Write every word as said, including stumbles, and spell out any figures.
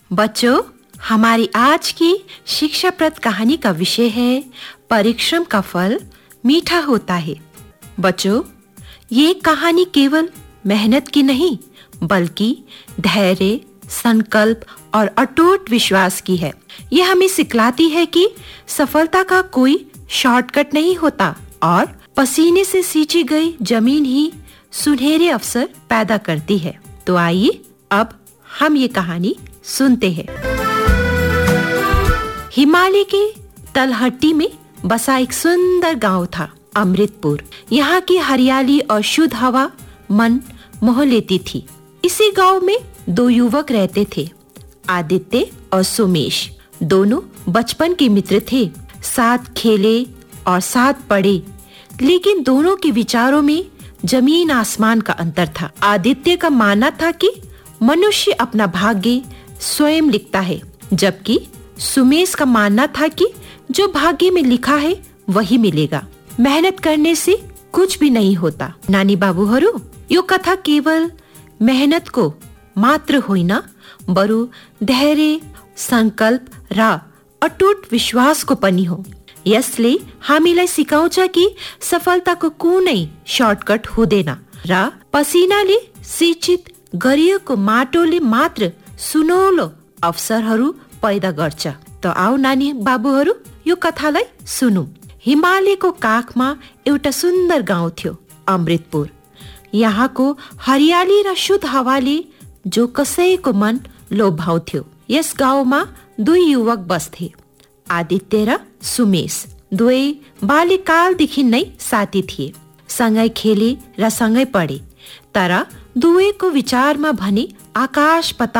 बच्चों, हमारी आज की शिक्षाप्रद कहानी का विषय है परिश्रम का फल मीठा होता है। बच्चों, ये कहानी केवल मेहनत की नहीं बल्कि धैर्य, संकल्प और अटूट विश्वास की है। यह हमें सिखलाती है कि सफलता का कोई शॉर्टकट नहीं होता और पसीने से सींची गई जमीन ही सुनहरे अवसर पैदा करती है। तो आइए अब हम ये कहानी सुनते हैं। हिमालय के तलहटी में बसा एक सुंदर गांव था, अमृतपुर। यहाँ की हरियाली और शुद्ध हवा मन मोह लेती थी। इसी गांव में दो युवक रहते थे, आदित्य और सुमेश। दोनों बचपन के मित्र थे, साथ खेले और साथ पढ़े, लेकिन दोनों के विचारों में जमीन आसमान का अंतर था। आदित्य का मानना था कि मनुष्य अपना भाग्य स्वयं लिखता है, जबकि सुमेश का मानना था कि जो भाग्य में लिखा है वही मिलेगा। मेहनत करने से कुछ भी नहीं होता। नानी बाबूहरू, यो कथा केवल मेहनत को मात्र होइन, बरु धैर्य, संकल्प र अटूट विश्वासको पनि हो। यसले हामीलाई सिकाउँछ कि सफलताको कुनै सर्टकट हुँदैन र पसिनाले सिंचित गरिएको माटोले मात्र सुनौलो अवसरहरू पैदा गर्छ। त आऊ नानी बाबुहरू, यो कथालाई सुनौ। हिमालयको काखमा एउटा सुन्दर गाउँ थियो, अमृतपुर। यहाँको हरियाली र शुद्ध हावाले जो कसैको मन लोभ्याउँथ्यो। यस गाउँमा दुई युवक बस्थे, आदित्य र सुमेश। दुवै बाल्यकालदेखि नै साथी थिए, सँगै खेले र सँगै पढे। तर दुवैको विचारमा भने आकाश पताल